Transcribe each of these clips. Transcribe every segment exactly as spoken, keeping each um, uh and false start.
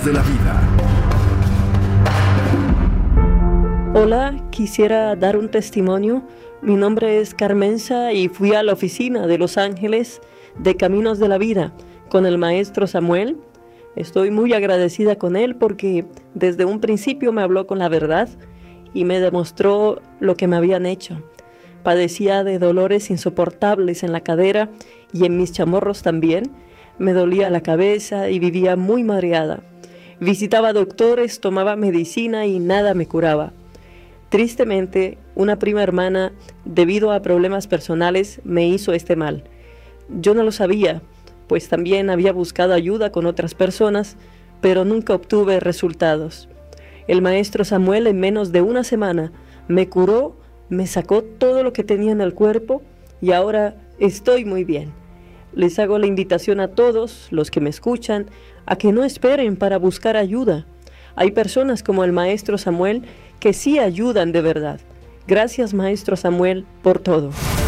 Caminos de la Vida. Hola, quisiera dar un testimonio. Mi nombre es Carmenza y fui a la oficina de Los Ángeles de Caminos de la Vida con el maestro Samuel. Estoy muy agradecida con él porque desde un principio me habló con la verdad y me demostró lo que me habían hecho. Padecía de dolores insoportables en la cadera y en mis chamorros también. Me dolía la cabeza y vivía muy mareada. Visitaba doctores, tomaba medicina y nada me curaba. Tristemente, una prima hermana, debido a problemas personales, me hizo este mal. Yo no lo sabía, pues también había buscado ayuda con otras personas, pero nunca obtuve resultados. El maestro Samuel en menos de una semana me curó, me sacó todo lo que tenía en el cuerpo y ahora estoy muy bien. Les hago la invitación a todos los que me escuchan a que no esperen para buscar ayuda. Hay personas como el maestro Samuel que sí ayudan de verdad. Gracias, maestro Samuel, por todo.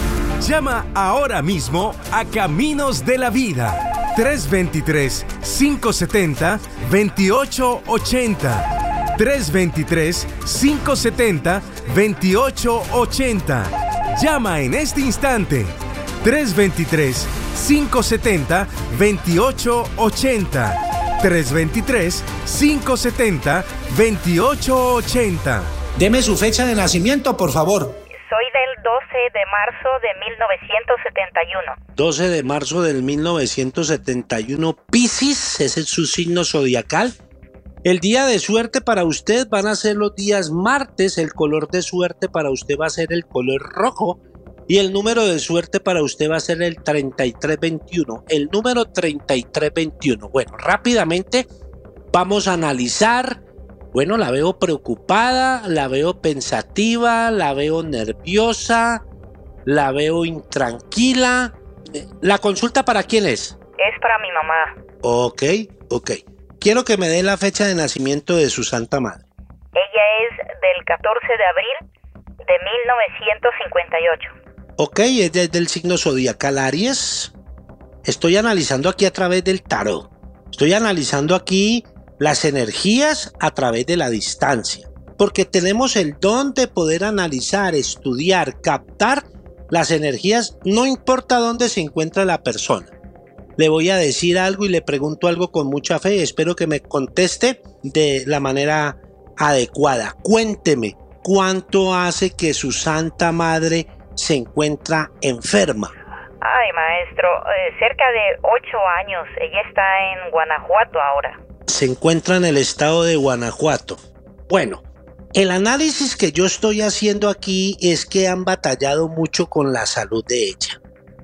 Llama ahora mismo a Caminos de la Vida. tres dos tres, cinco siete cero, dos ocho ocho cero. tres dos tres, cinco siete cero, dos ocho ocho cero. Llama en este instante. tres dos tres, cinco siete cero, dos ocho ocho cero. tres dos tres, cinco siete cero, dos ocho ocho cero. Deme su fecha de nacimiento, por favor. Soy del doce de marzo de mil novecientos setenta y uno. doce de marzo del mil novecientos setenta y uno, Piscis, ese es su signo zodiacal. El día de suerte para usted van a ser los días martes, el color de suerte para usted va a ser el color rojo y el número de suerte para usted va a ser el treinta y tres veintiuno, el número treinta y tres veintiuno. Bueno, rápidamente vamos a analizar. Bueno, la veo preocupada, la veo pensativa, la veo nerviosa, la veo intranquila. ¿La consulta para quién es? Es para mi mamá. Ok, ok. Quiero que me dé la fecha de nacimiento de su santa madre. Ella es del catorce de abril de mil novecientos cincuenta y ocho. Ok, es desde el signo zodiacal Aries. Estoy analizando aquí a través del tarot. Estoy analizando aquí las energías a través de la distancia, porque tenemos el don de poder analizar, estudiar, captar las energías, no importa dónde se encuentra la persona. Le voy a decir algo y le pregunto algo con mucha fe y espero que me conteste de la manera adecuada. Cuénteme, ¿cuánto hace que su santa madre se encuentra enferma? Ay, maestro, eh, cerca de ocho años. Ella está en Guanajuato ahora. Se encuentra en el estado de Guanajuato. Bueno, el análisis que yo estoy haciendo aquí es que han batallado mucho con la salud de ella.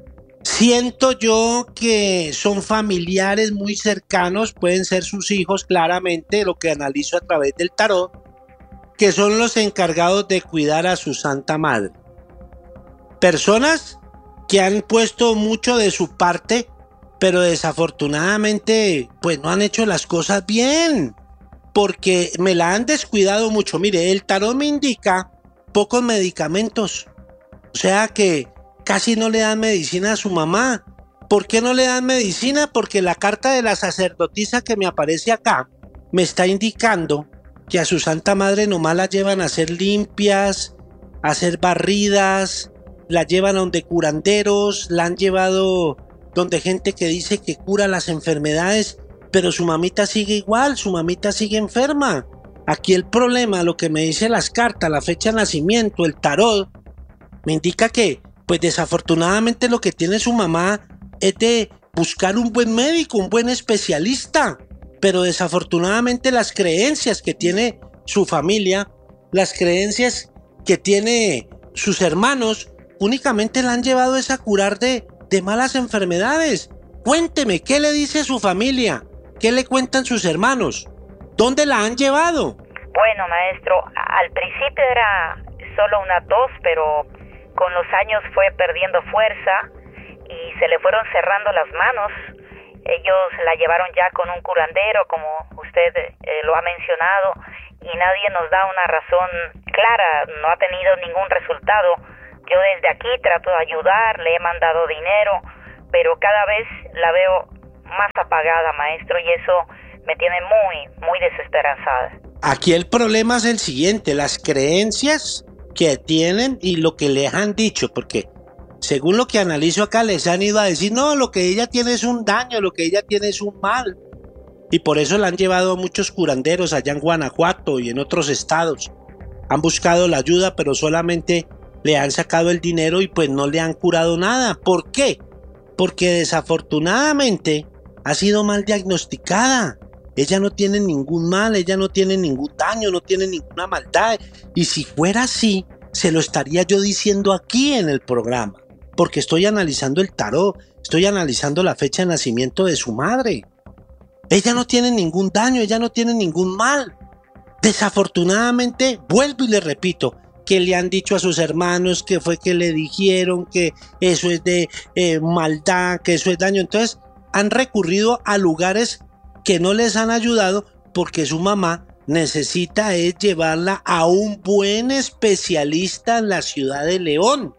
Siento yo que son familiares muy cercanos, pueden ser sus hijos claramente, lo que analizo a través del tarot, que son los encargados de cuidar a su santa madre. Personas que han puesto mucho de su parte, pero desafortunadamente pues no han hecho las cosas bien, porque me la han descuidado mucho. Mire, el tarot me indica pocos medicamentos, o sea que casi no le dan medicina a su mamá. ¿Por qué no le dan medicina? Porque la carta de la sacerdotisa que me aparece acá me está indicando que a su santa madre nomás la llevan a hacer limpias, a hacer barridas, la llevan a donde curanderos, la han llevado donde gente que dice que cura las enfermedades, pero su mamita sigue igual, su mamita sigue enferma. Aquí el problema, lo que me dice las cartas, la fecha de nacimiento, el tarot, me indica que, pues desafortunadamente lo que tiene su mamá es de buscar un buen médico, un buen especialista, pero desafortunadamente las creencias que tiene su familia, las creencias que tiene sus hermanos, únicamente la han llevado a curar de de malas enfermedades. Cuénteme, ¿qué le dice su familia? ¿Qué le cuentan sus hermanos? ¿Dónde la han llevado? Bueno, maestro, al principio era solo una tos, pero con los años fue perdiendo fuerza y se le fueron cerrando las manos. Ellos la llevaron ya con un curandero, como usted eh, lo ha mencionado, y nadie nos da una razón clara, no ha tenido ningún resultado. Yo desde aquí trato de ayudar, le he mandado dinero, pero cada vez la veo más apagada, maestro, y eso me tiene muy, muy desesperanzada. Aquí el problema es el siguiente, las creencias que tienen y lo que les han dicho, porque según lo que analizo acá les han ido a decir, no, lo que ella tiene es un daño, lo que ella tiene es un mal. Y por eso la han llevado a muchos curanderos allá en Guanajuato y en otros estados. Han buscado la ayuda, pero solamente le han sacado el dinero y pues no le han curado nada. ¿Por qué? Porque desafortunadamente ha sido mal diagnosticada. Ella no tiene ningún mal, ella no tiene ningún daño, no tiene ninguna maldad. Y si fuera así, se lo estaría yo diciendo aquí en el programa. Porque estoy analizando el tarot, estoy analizando la fecha de nacimiento de su madre. Ella no tiene ningún daño, ella no tiene ningún mal. Desafortunadamente, vuelvo y le repito, que le han dicho a sus hermanos, que fue que le dijeron que eso es de eh, maldad, que eso es daño. Entonces, han recurrido a lugares que no les han ayudado porque su mamá necesita es llevarla a un buen especialista en la ciudad de León,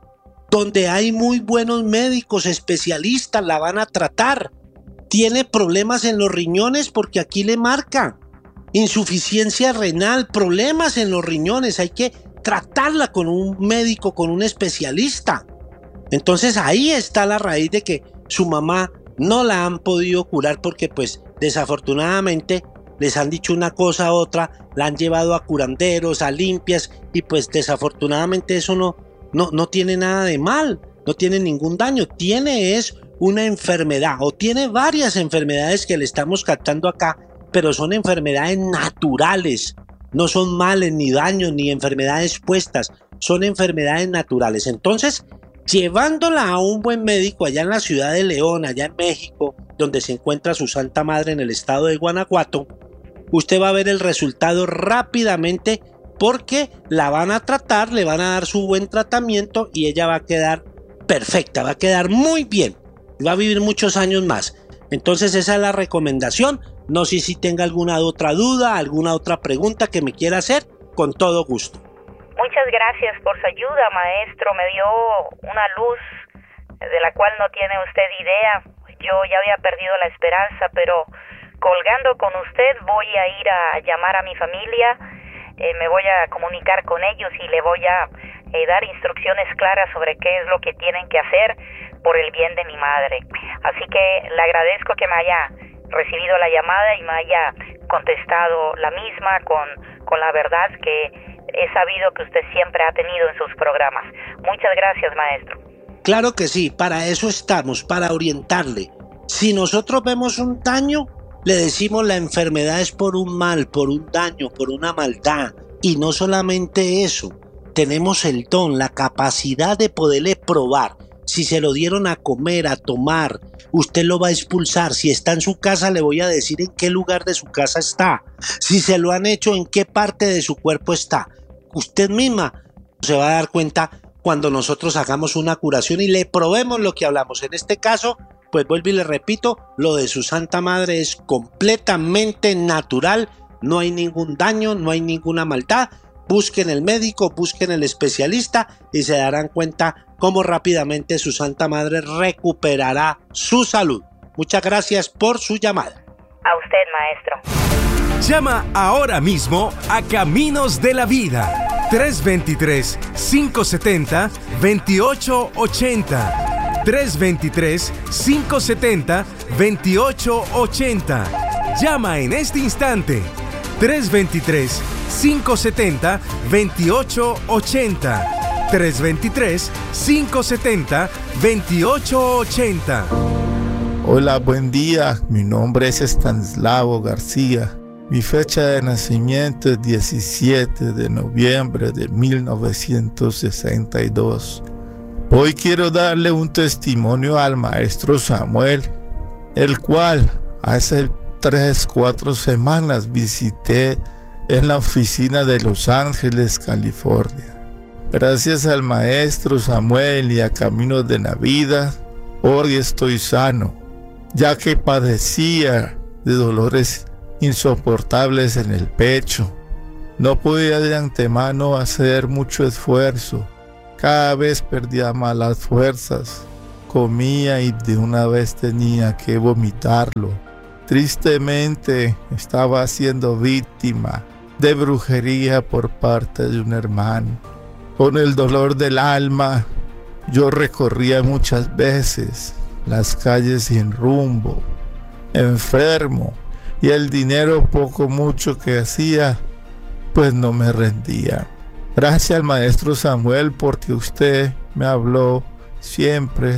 donde hay muy buenos médicos especialistas, la van a tratar. Tiene problemas en los riñones porque aquí le marca insuficiencia renal, problemas en los riñones, hay que tratarla con un médico, con un especialista. Entonces ahí está la raíz de que su mamá no la han podido curar porque pues desafortunadamente les han dicho una cosa a otra, la han llevado a curanderos, a limpias y pues desafortunadamente eso no, no, no tiene nada de mal, no tiene ningún daño, tiene es una enfermedad o tiene varias enfermedades que le estamos captando acá, pero son enfermedades naturales, no son males ni daños ni enfermedades puestas, son enfermedades naturales. Entonces, llevándola a un buen médico allá en la ciudad de León, allá en México, donde se encuentra su Santa Madre en el estado de Guanajuato, usted va a ver el resultado rápidamente porque la van a tratar, le van a dar su buen tratamiento y ella va a quedar perfecta, va a quedar muy bien, va a vivir muchos años más. Entonces esa es la recomendación. No sé si tenga alguna otra duda, alguna otra pregunta que me quiera hacer, con todo gusto. Muchas gracias por su ayuda, maestro. Me dio una luz de la cual no tiene usted idea. Yo ya había perdido la esperanza, pero colgando con usted voy a ir a llamar a mi familia, eh, me voy a comunicar con ellos y le voy a eh, dar instrucciones claras sobre qué es lo que tienen que hacer por el bien de mi madre. Así que le agradezco que me haya recibido la llamada y me haya contestado la misma con, con la verdad que he sabido que usted siempre ha tenido en sus programas. Muchas gracias, maestro. Claro que sí, para eso estamos, para orientarle. Si nosotros vemos un daño, le decimos la enfermedad es por un mal, por un daño, por una maldad. Y no solamente eso, tenemos el don, la capacidad de poderle probar. Si se lo dieron a comer, a tomar, usted lo va a expulsar. Si está en su casa, le voy a decir en qué lugar de su casa está. Si se lo han hecho, en qué parte de su cuerpo está. Usted misma se va a dar cuenta cuando nosotros hagamos una curación y le probemos lo que hablamos. En este caso, pues vuelvo y le repito, lo de su Santa Madre es completamente natural. No hay ningún daño, no hay ninguna maldad. Busquen el médico, busquen el especialista y se darán cuenta cómo rápidamente su Santa Madre recuperará su salud. Muchas gracias por su llamada. A usted, maestro. Llama ahora mismo a Caminos de la Vida. tres dos tres, cinco siete cero, dos ocho ocho cero. tres dos tres, cinco siete cero, dos ocho ocho cero. Llama en este instante. tres dos tres, cinco siete cero, dos ocho ocho cero. tres dos tres, cinco siete cero, dos ocho ocho cero. Hola, buen día. Mi nombre es Estanislao García. Mi fecha de nacimiento es diecisiete de noviembre de mil novecientos sesenta y dos. Hoy quiero darle un testimonio al maestro Samuel, el cual hace tres, cuatro semanas visité en la oficina de Los Ángeles, California. Gracias al maestro Samuel y a Caminos de la Vida, hoy estoy sano, ya que padecía de dolores insoportables en el pecho. No podía de antemano hacer mucho esfuerzo. Cada vez perdía más las fuerzas. Comía y de una vez tenía que vomitarlo. Tristemente estaba siendo víctima de brujería por parte de un hermano. Con el dolor del alma, yo recorría muchas veces las calles sin rumbo, enfermo, y el dinero poco mucho que hacía, pues no me rendía. Gracias al maestro Samuel, porque usted me habló siempre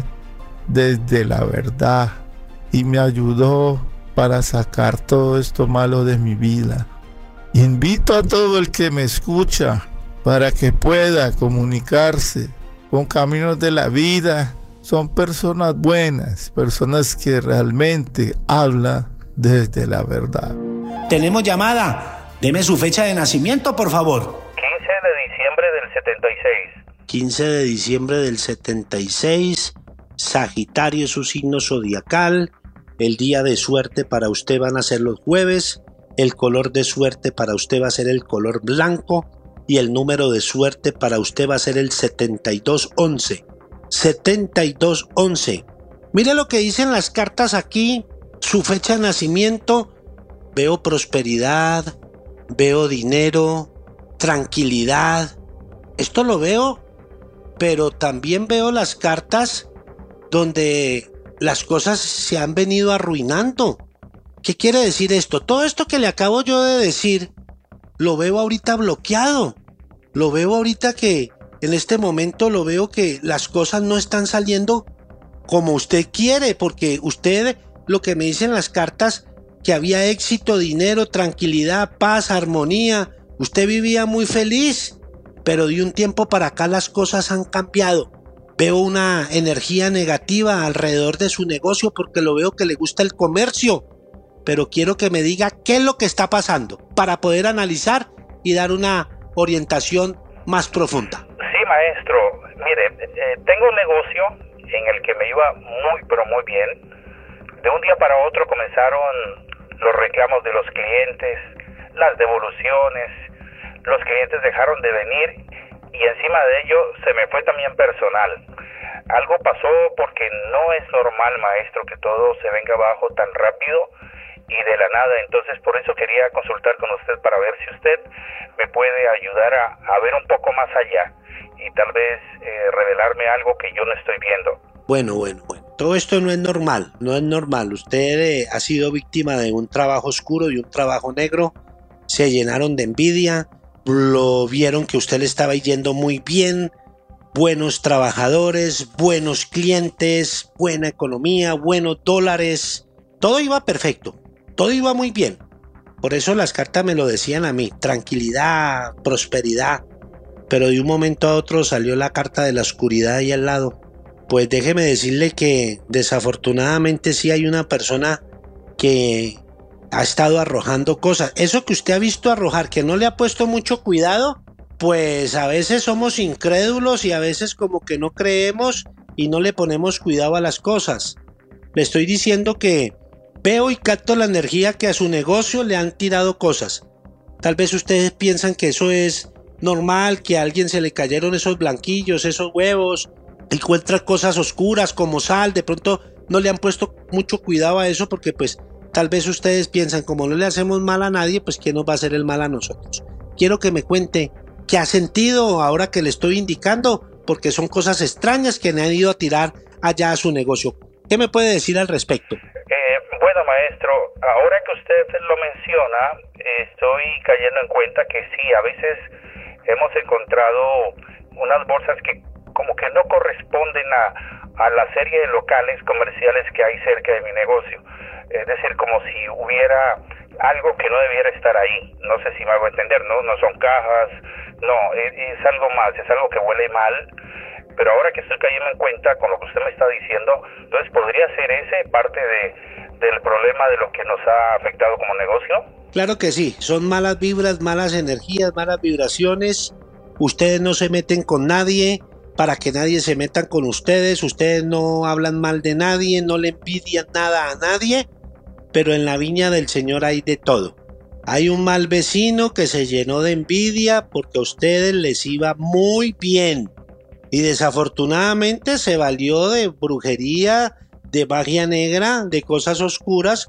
desde la verdad y me ayudó para sacar todo esto malo de mi vida. Invito a todo el que me escucha para que pueda comunicarse con Caminos de la Vida. Son personas buenas, personas que realmente hablan desde la verdad. Tenemos llamada. Deme su fecha de nacimiento, por favor. quince de diciembre del setenta y seis. quince de diciembre del setenta y seis. Sagitario es su signo zodiacal. El día de suerte para usted van a ser los jueves. El color de suerte para usted va a ser el color blanco. Y el número de suerte para usted va a ser el setenta y dos once. setenta y dos once. Mire lo que dicen las cartas aquí. Su fecha de nacimiento. Veo prosperidad. Veo dinero. Tranquilidad. Esto lo veo. Pero también veo las cartas donde las cosas se han venido arruinando. ¿Qué quiere decir esto? Todo esto que le acabo yo de decir, lo veo ahorita bloqueado. Lo veo ahorita que en este momento lo veo que las cosas no están saliendo como usted quiere, porque usted, lo que me dicen las cartas, que había éxito, dinero, tranquilidad, paz, armonía. Usted vivía muy feliz, pero de un tiempo para acá las cosas han cambiado. Veo una energía negativa alrededor de su negocio porque lo veo que le gusta el comercio. Pero quiero que me diga qué es lo que está pasando para poder analizar y dar una orientación más profunda. Sí, maestro. Mire, eh, tengo un negocio en el que me iba muy, pero muy bien. De un día para otro comenzaron los reclamos de los clientes, las devoluciones. Los clientes dejaron de venir y encima de ello se me fue también personal. Algo pasó porque no es normal, maestro, que todo se venga abajo tan rápido y de la nada. Entonces por eso quería consultar con usted para ver si usted me puede ayudar a, a ver un poco más allá y tal vez eh, revelarme algo que yo no estoy viendo. Bueno, bueno, bueno. Todo esto no es normal, no es normal. Usted eh, ha sido víctima de un trabajo oscuro y un trabajo negro. Se llenaron de envidia. Lo vieron que usted le estaba yendo muy bien, buenos trabajadores, buenos clientes, buena economía, buenos dólares, todo iba perfecto, todo iba muy bien. Por eso las cartas me lo decían a mí, tranquilidad, prosperidad, pero de un momento a otro salió la carta de la oscuridad ahí al lado. Pues déjeme decirle que desafortunadamente sí hay una persona que ha estado arrojando cosas. Eso que usted ha visto arrojar, que no le ha puesto mucho cuidado, pues a veces somos incrédulos y a veces como que no creemos y no le ponemos cuidado a las cosas. Le estoy diciendo que veo y capto la energía que a su negocio le han tirado cosas. Tal vez ustedes piensan que eso es normal, que a alguien se le cayeron esos blanquillos, esos huevos, encuentra cosas oscuras como sal. De pronto no le han puesto mucho cuidado a eso porque pues tal vez ustedes piensan, como no le hacemos mal a nadie, pues ¿quién nos va a hacer el mal a nosotros? Quiero que me cuente qué ha sentido ahora que le estoy indicando, porque son cosas extrañas que le han ido a tirar allá a su negocio. ¿Qué me puede decir al respecto? Eh, bueno, maestro, ahora que usted lo menciona, estoy cayendo en cuenta que sí, a veces hemos encontrado unas bolsas que como que no corresponden a, a la serie de locales comerciales que hay cerca de mi negocio. Es decir, como si hubiera algo que no debiera estar ahí. No sé si me hago entender, ¿no? No son cajas, no, es, es algo más, es algo que huele mal. Pero ahora que estoy cayendo en cuenta con lo que usted me está diciendo, entonces podría ser ese parte de, del problema de lo que nos ha afectado como negocio. Claro que sí, son malas vibras, malas energías, malas vibraciones. Ustedes no se meten con nadie para que nadie se meta con ustedes. Ustedes no hablan mal de nadie, no le envidian nada a nadie. Pero en la viña del Señor hay de todo. Hay un mal vecino que se llenó de envidia porque a ustedes les iba muy bien. Y desafortunadamente se valió de brujería, de magia negra, de cosas oscuras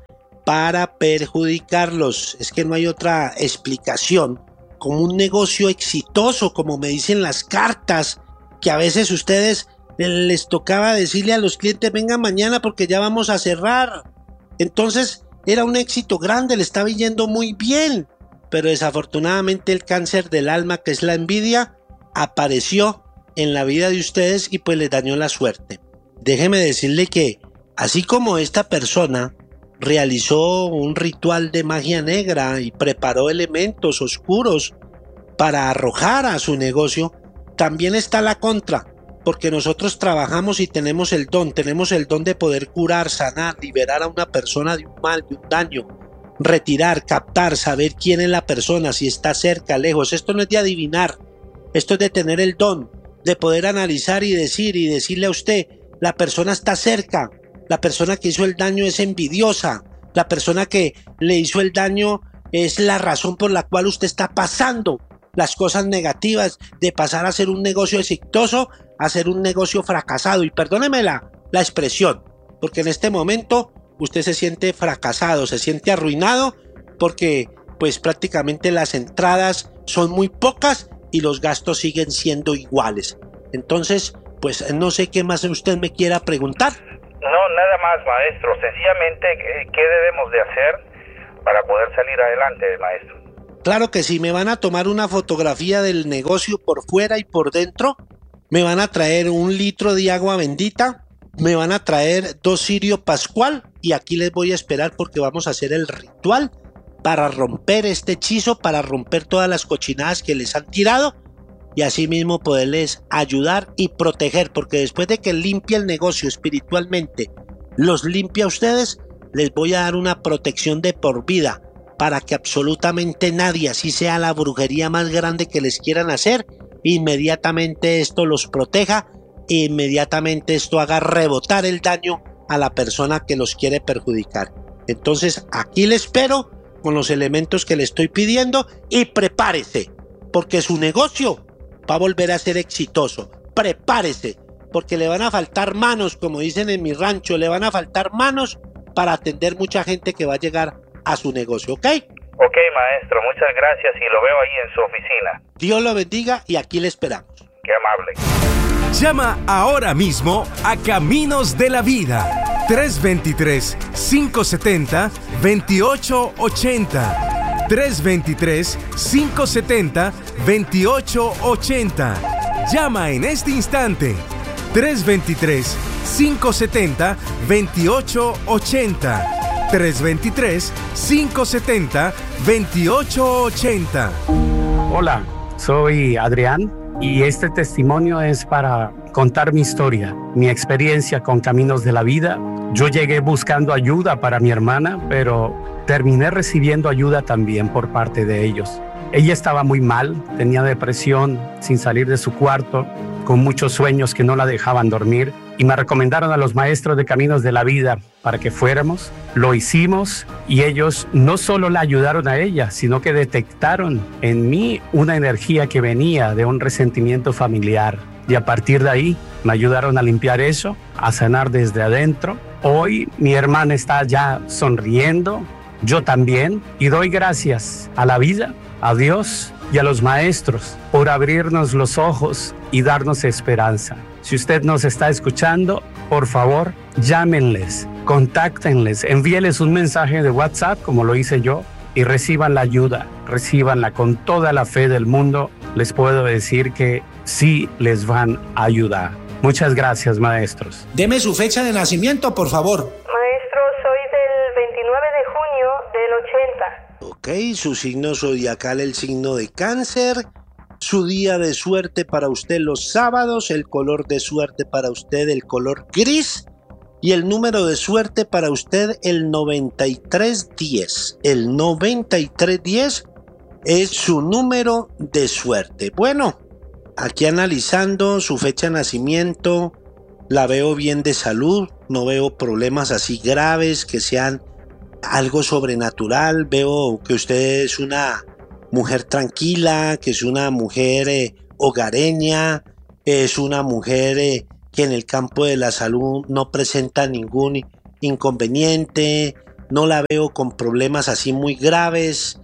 para perjudicarlos. Es que no hay otra explicación. Como un negocio exitoso, como me dicen las cartas, que a veces ustedes les tocaba decirle a los clientes, venga mañana porque ya vamos a cerrar. Entonces era un éxito grande, le estaba yendo muy bien, pero desafortunadamente el cáncer del alma, que es la envidia, apareció en la vida de ustedes y pues les dañó la suerte. Déjeme decirle que así como esta persona realizó un ritual de magia negra y preparó elementos oscuros para arrojar a su negocio, también está la contra, porque nosotros trabajamos y tenemos el don, tenemos el don de poder curar, sanar, liberar a una persona de un mal, de un daño, retirar, captar, saber quién es la persona, si está cerca, lejos. Esto no es de adivinar, esto es de tener el don, de poder analizar y decir y decirle a usted, la persona está cerca, la persona que hizo el daño es envidiosa, la persona que le hizo el daño es la razón por la cual usted está pasando las cosas negativas de pasar a ser un negocio exitoso a ser un negocio fracasado. Y perdóneme la, la expresión, porque en este momento usted se siente fracasado, se siente arruinado, porque pues prácticamente las entradas son muy pocas y los gastos siguen siendo iguales. Entonces, pues no sé qué más usted me quiera preguntar. No, nada más, maestro. Sencillamente, ¿qué debemos de hacer para poder salir adelante, maestro? Claro que sí, me van a tomar una fotografía del negocio por fuera y por dentro, me van a traer un litro de agua bendita, me van a traer dos cirio pascual y aquí les voy a esperar porque vamos a hacer el ritual para romper este hechizo, para romper todas las cochinadas que les han tirado y así mismo poderles ayudar y proteger, porque después de que limpie el negocio espiritualmente, los limpie a ustedes, les voy a dar una protección de por vida para que absolutamente nadie, así sea la brujería más grande que les quieran hacer, inmediatamente esto los proteja e inmediatamente esto haga rebotar el daño a la persona que los quiere perjudicar. Entonces aquí les espero con los elementos que le estoy pidiendo y prepárese, porque su negocio va a volver a ser exitoso. Prepárese, porque le van a faltar manos, como dicen en mi rancho, le van a faltar manos para atender mucha gente que va a llegar a su negocio, ¿ok? Ok, maestro, muchas gracias y lo veo ahí en su oficina. Dios lo bendiga y aquí le esperamos. Qué amable. Llama ahora mismo a Caminos de la Vida. tres dos tres, cinco siete cero, dos ocho ocho cero. tres dos tres, cinco siete cero, dos ocho ocho cero. Llama en este instante. tres dos tres, cinco siete cero, dos ocho ocho cero. tres dos tres, cinco siete cero, dos ocho ocho cero. Hola, soy Adrián y este testimonio es para contar mi historia, mi experiencia con Caminos de la Vida. Yo llegué buscando ayuda para mi hermana, pero terminé recibiendo ayuda también por parte de ellos. Ella estaba muy mal, tenía depresión, sin salir de su cuarto, con muchos sueños que no la dejaban dormir. Y me recomendaron a los maestros de Caminos de la Vida para que fuéramos. Lo hicimos y ellos no solo la ayudaron a ella, sino que detectaron en mí una energía que venía de un resentimiento familiar. Y a partir de ahí me ayudaron a limpiar eso, a sanar desde adentro. Hoy mi hermana está ya sonriendo, yo también, y doy gracias a la vida, a Dios y a los maestros por abrirnos los ojos y darnos esperanza. Si usted nos está escuchando, por favor, llámenles, contáctenles, envíeles un mensaje de WhatsApp como lo hice yo y reciban la ayuda, recíbanla con toda la fe del mundo. Les puedo decir que sí les van a ayudar. Muchas gracias, maestros. Deme su fecha de nacimiento, por favor. Maestro, soy del veintinueve de junio del ochenta. Ok, su signo zodiacal, el signo de Cáncer. Su día de suerte para usted los sábados, el color de suerte para usted el color gris y el número de suerte para usted el noventa y tres diez. El noventa y tres diez es su número de suerte. Bueno, aquí analizando su fecha de nacimiento, la veo bien de salud, no veo problemas así graves que sean algo sobrenatural. Veo que usted es una mujer tranquila, que es una mujer eh, hogareña, es una mujer eh, que en el campo de la salud no presenta ningún inconveniente, no la veo con problemas así muy graves,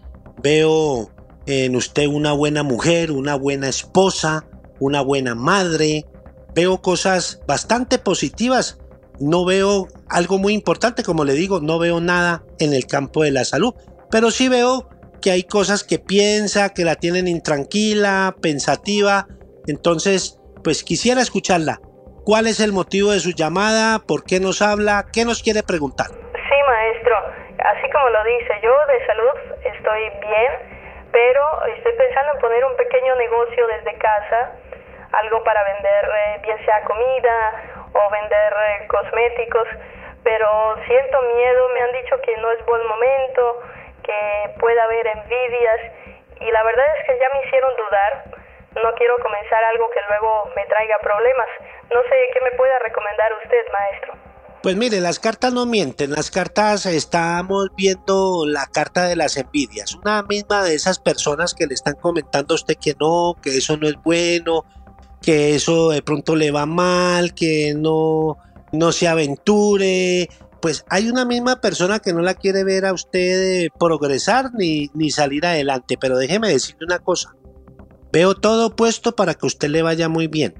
veo en usted una buena mujer, una buena esposa, una buena madre, veo cosas bastante positivas, no veo algo muy importante, como le digo, no veo nada en el campo de la salud, pero sí veo que hay cosas que piensa, que la tienen intranquila, pensativa, entonces pues quisiera escucharla. ¿Cuál es el motivo de su llamada? ¿Por qué nos habla? ¿Qué nos quiere preguntar? Sí, maestro, así como lo dice, yo de salud estoy bien, pero estoy pensando en poner un pequeño negocio desde casa, algo para vender, eh, bien sea comida o vender eh, cosméticos, pero siento miedo, me han dicho que no es buen momento, que puede haber envidias, y la verdad es que ya me hicieron dudar. No quiero comenzar algo que luego me traiga problemas. No sé qué me pueda recomendar usted, maestro. Pues mire, las cartas no mienten, las cartas estamos viendo la carta de las envidias, una misma de esas personas que le están comentando a usted que no, que eso no es bueno, que eso de pronto le va mal, que no, no se aventure. Pues hay una misma persona que no la quiere ver a usted progresar ni, ni salir adelante, pero déjeme decirle una cosa. Veo todo puesto para que a usted le vaya muy bien.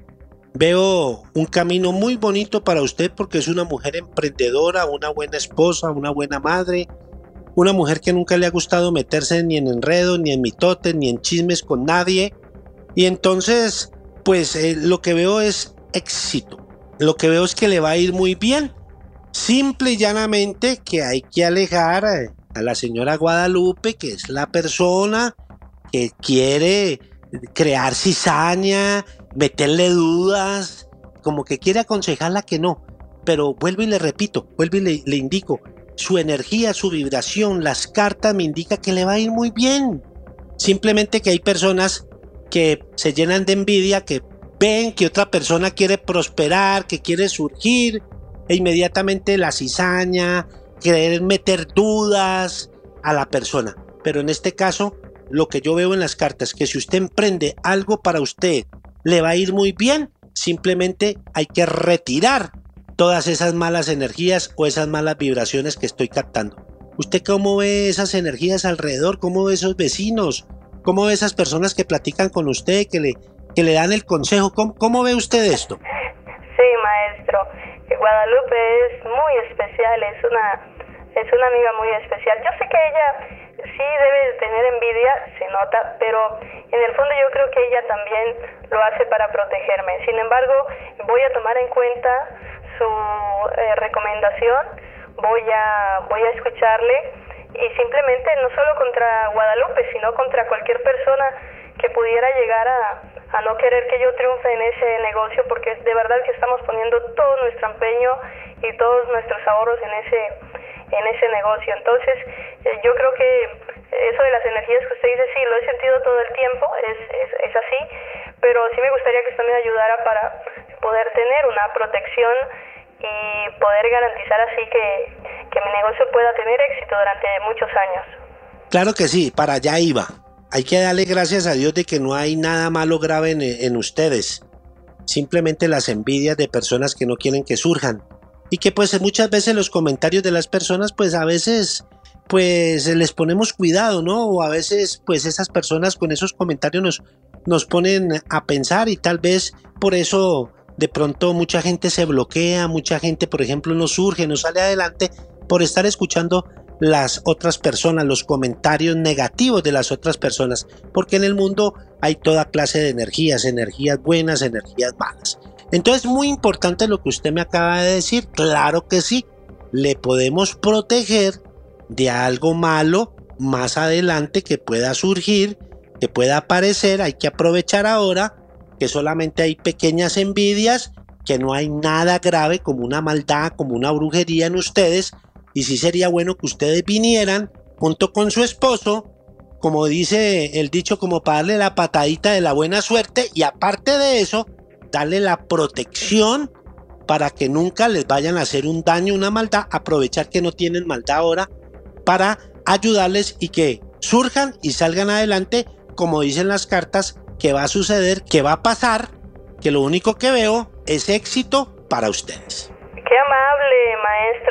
Veo un camino muy bonito para usted porque es una mujer emprendedora, una buena esposa, una buena madre, una mujer que nunca le ha gustado meterse ni en enredos, ni en mitotes, ni en chismes con nadie. Y entonces, pues eh, lo que veo es éxito. Lo que veo es que le va a ir muy bien. Simple y llanamente que hay que alejar a, a la señora Guadalupe, que es la persona que quiere crear cizaña, meterle dudas, como que quiere aconsejarla que no, pero vuelvo y le repito, vuelvo y le, le indico, su energía, su vibración, las cartas me indican que le va a ir muy bien, simplemente que hay personas que se llenan de envidia, que ven que otra persona quiere prosperar, que quiere surgir, e inmediatamente la cizaña, querer meter dudas a la persona, pero en este caso, lo que yo veo en las cartas, que si usted emprende algo para usted, le va a ir muy bien, simplemente hay que retirar todas esas malas energías o esas malas vibraciones que estoy captando. ¿Usted cómo ve esas energías alrededor? ¿Cómo ve esos vecinos? ¿Cómo ve esas personas que platican con usted, que le, que le dan el consejo? ¿Cómo, cómo ve usted esto? Sí, maestro, Guadalupe es muy especial, es una, es una amiga muy especial. Yo sé que ella sí debe tener envidia, se nota, pero en el fondo yo creo que ella también lo hace para protegerme. Sin embargo, voy a tomar en cuenta su eh, recomendación, voy a, voy a escucharle, y simplemente no solo contra Guadalupe, sino contra cualquier persona que pudiera llegar a, a no querer que yo triunfe en ese negocio, porque es de verdad que estamos poniendo todo nuestro empeño y todos nuestros ahorros en ese en ese negocio. Entonces eh, yo creo que eso de las energías que usted dice, sí, lo he sentido todo el tiempo, es, es, es así, pero sí me gustaría que usted me ayudara para poder tener una protección y poder garantizar así que, que mi negocio pueda tener éxito durante muchos años. Claro que sí, para allá iba. Hay que darle gracias a Dios de que no hay nada malo grave en, en ustedes, simplemente las envidias de personas que no quieren que surjan. Y que pues muchas veces los comentarios de las personas pues a veces pues les ponemos cuidado, ¿no? O a veces pues esas personas con esos comentarios nos, nos ponen a pensar, y tal vez por eso de pronto mucha gente se bloquea, mucha gente por ejemplo no surge, no sale adelante por estar escuchando las otras personas, los comentarios negativos de las otras personas, porque en el mundo hay toda clase de energías, energías buenas, energías malas. Entonces, muy importante lo que usted me acaba de decir. Claro que sí, le podemos proteger de algo malo más adelante que pueda surgir, que pueda aparecer. Hay que aprovechar ahora que solamente hay pequeñas envidias, que no hay nada grave como una maldad, como una brujería en ustedes, y sí sería bueno que ustedes vinieran junto con su esposo, como dice el dicho, como para darle la patadita de la buena suerte, y aparte de eso, darle la protección para que nunca les vayan a hacer un daño, una maldad, aprovechar que no tienen maldad ahora para ayudarles y que surjan y salgan adelante, como dicen las cartas, que va a suceder, que va a pasar, que lo único que veo es éxito para ustedes. Qué amable, maestro.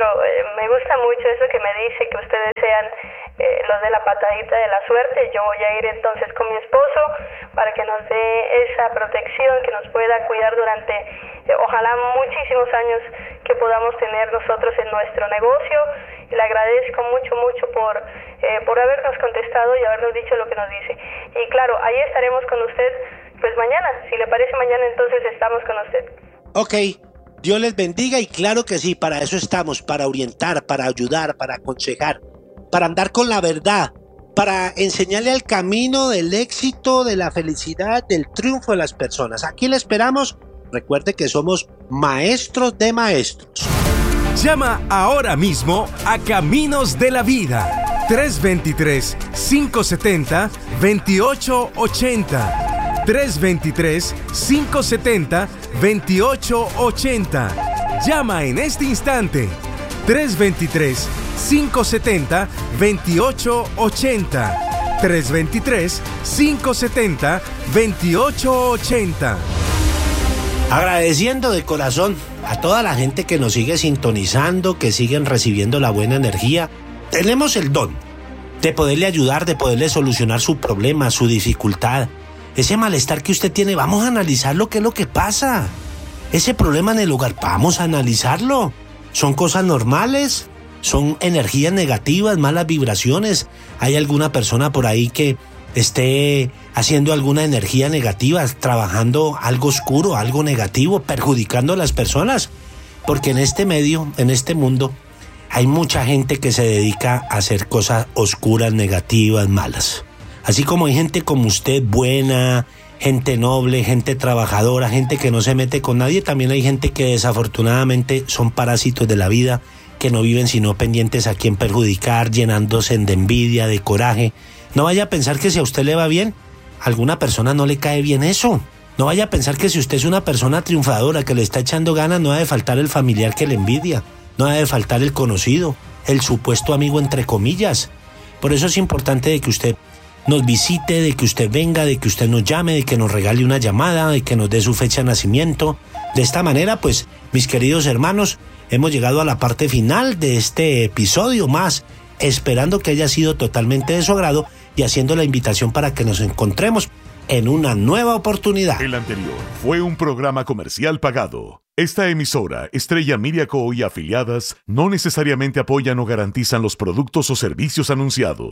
maestro, eh, me gusta mucho eso que me dice, que ustedes sean eh, los de la patadita de la suerte. Yo voy a ir entonces con mi esposo para que nos dé esa protección, que nos pueda cuidar durante, eh, ojalá, muchísimos años que podamos tener nosotros en nuestro negocio. Y le agradezco mucho, mucho por, eh, por habernos contestado y habernos dicho lo que nos dice. Y claro, ahí estaremos con usted, pues mañana. Si le parece, mañana entonces estamos con usted. Ok, Dios les bendiga y claro que sí, para eso estamos, para orientar, para ayudar, para aconsejar, para andar con la verdad, para enseñarle el camino del éxito, de la felicidad, del triunfo de las personas. Aquí le esperamos. Recuerde que somos maestros de maestros. Llama ahora mismo a Caminos de la Vida. tres dos tres, cinco siete cero, dos ocho ocho cero. tres dos tres, cinco siete cero, dos ocho ocho cero. Llama en este instante. tres dos tres, cinco siete cero, dos ocho ocho cero. tres dos tres, cinco siete cero, dos ocho ocho cero. Agradeciendo de corazón a toda la gente que nos sigue sintonizando, que siguen recibiendo la buena energía. Tenemos el don de poderle ayudar, de poderle solucionar su problema, su dificultad, ese malestar que usted tiene. Vamos a analizar lo que es lo que pasa. Ese problema en el hogar, vamos a analizarlo. ¿Son cosas normales? ¿Son energías negativas, malas vibraciones? ¿Hay alguna persona por ahí que esté haciendo alguna energía negativa, trabajando algo oscuro, algo negativo, perjudicando a las personas? Porque en este medio, en este mundo, hay mucha gente que se dedica a hacer cosas oscuras, negativas, malas. Así como hay gente como usted, buena, gente noble, gente trabajadora, gente que no se mete con nadie, también hay gente que desafortunadamente son parásitos de la vida, que no viven sino pendientes a quién perjudicar, llenándose de envidia, de coraje. No vaya a pensar que si a usted le va bien, a alguna persona no le cae bien eso. No vaya a pensar que si usted es una persona triunfadora que le está echando ganas, no ha de faltar el familiar que le envidia, no ha de faltar el conocido, el supuesto amigo entre comillas. Por eso es importante de que usted nos visite, de que usted venga, de que usted nos llame, de que nos regale una llamada, de que nos dé su fecha de nacimiento. De esta manera, pues, mis queridos hermanos, hemos llegado a la parte final de este episodio más, esperando que haya sido totalmente de su agrado y haciendo la invitación para que nos encontremos en una nueva oportunidad. El anterior fue un programa comercial pagado. Esta emisora, Estrella Media Co y afiliadas, no necesariamente apoyan o garantizan los productos o servicios anunciados.